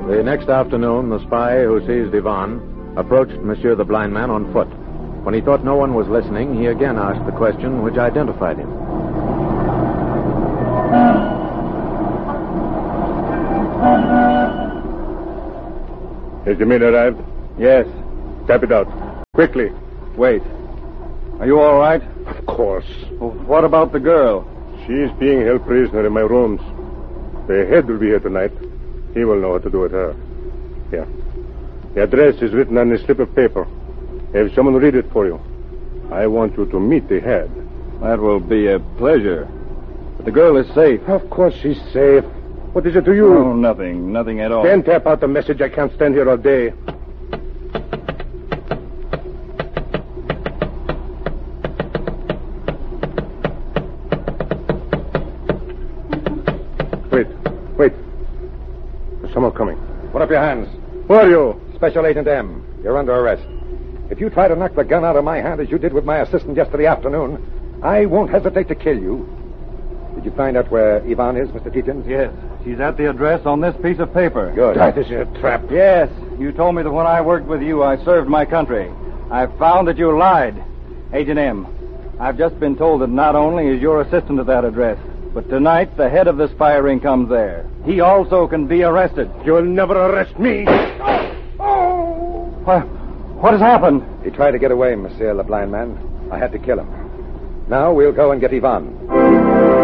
The next afternoon, the spy who seized Ivan approached Monsieur the Blind Man on foot. When he thought no one was listening, he again asked the question which identified him. Has the maid arrived? Yes. Tap it out. Quickly. Wait. Are you all right? Of course. Well, what about the girl? She is being held prisoner in my rooms. The head will be here tonight. He will know what to do with her. Here. The address is written on this slip of paper. Have someone read it for you. I want you to meet the head. That will be a pleasure. But the girl is safe. Of course she's safe. What is it to you? Oh, nothing. Nothing at all. Then tap out the message. I can't stand here all day. Wait. There's someone coming. Put up your hands. Who are you? Special Agent M. You're under arrest. If you try to knock the gun out of my hand as you did with my assistant yesterday afternoon, I won't hesitate to kill you. Did you find out where Ivan is, Mr. Tietjens? Yes. She's at the address on this piece of paper. Good. That is a trap. Yes. You told me that when I worked with you, I served my country. I found that you lied. Agent M, I've just been told that not only is your assistant at that address, but tonight the head of the spy ring comes there. He also can be arrested. You'll never arrest me. What has happened? He tried to get away, Monsieur the Blind Man. I had to kill him. Now we'll go and get Ivan.